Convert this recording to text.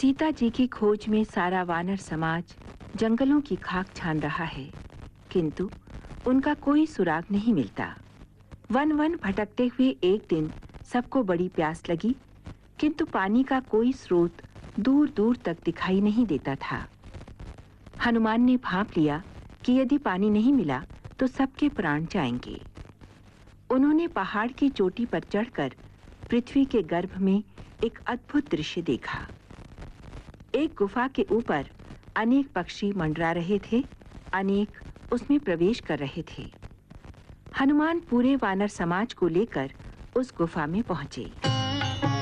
सीता जी की खोज में सारा वानर समाज जंगलों की खाक छान रहा है, किंतु उनका कोई सुराग नहीं मिलता। वन वन भटकते हुए एक दिन सबको बड़ी प्यास लगी, किंतु पानी का कोई स्रोत दूर दूर तक दिखाई नहीं देता था। हनुमान ने भांप लिया कि यदि पानी नहीं मिला तो सबके प्राण जाएंगे। उन्होंने पहाड़ की चोटी पर चढ़कर पृथ्वी के गर्भ में एक अद्भुत दृश्य देखा। एक गुफा के ऊपर अनेक पक्षी मंडरा रहे थे, अनेक उसमें प्रवेश कर रहे थे। हनुमान पूरे वानर समाज को लेकर उस गुफा में पहुंचे।